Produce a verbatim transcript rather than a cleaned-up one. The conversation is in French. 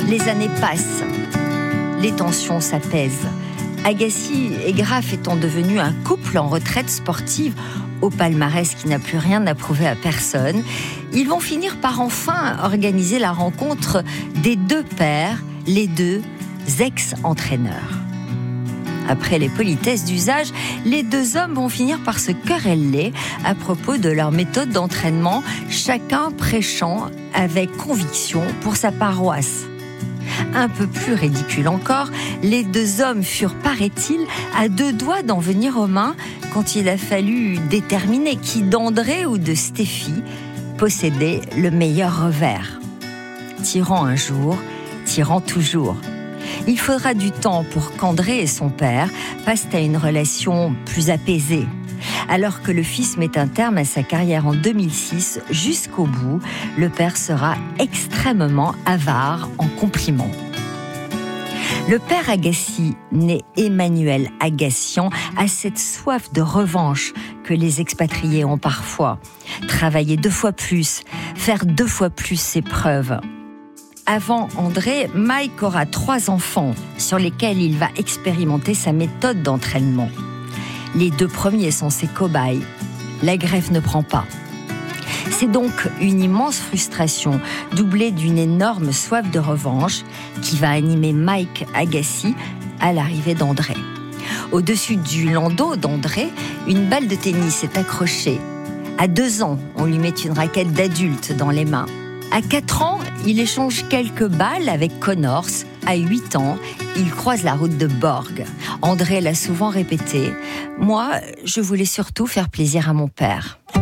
Les années passent. Les tensions s'apaisent. Agassi et Graff étant devenus un couple en retraite sportive, au palmarès qui n'a plus rien à prouver à personne, ils vont finir par enfin organiser la rencontre des deux pères, les deux ex-entraîneurs. Après les politesses d'usage, les deux hommes vont finir par se quereller à propos de leur méthode d'entraînement, chacun prêchant avec conviction pour sa paroisse. Un peu plus ridicule encore, les deux hommes furent, paraît-il, à deux doigts d'en venir aux mains quand il a fallu déterminer qui d'André ou de Stéphie possédait le meilleur revers. Tirant un jour, tirant toujours. Il faudra du temps pour qu'André et son père passent à une relation plus apaisée. Alors que le fils met un terme à sa carrière en deux mille six, jusqu'au bout, le père sera extrêmement avare en compliments. Le père Agassi, né Emmanuel Agassian, a cette soif de revanche que les expatriés ont parfois. Travailler deux fois plus, faire deux fois plus ses preuves. Avant André, Mike aura trois enfants sur lesquels il va expérimenter sa méthode d'entraînement. Les deux premiers sont ses cobayes. La greffe ne prend pas. C'est donc une immense frustration, doublée d'une énorme soif de revanche, qui va animer Mike Agassi à l'arrivée d'André. Au-dessus du landau d'André, une balle de tennis est accrochée. À deux ans, on lui met une raquette d'adulte dans les mains. À quatre ans, il échange quelques balles avec Connors. À huit ans, il croise la route de Borg. André l'a souvent répété. Moi, je voulais surtout faire plaisir à mon père.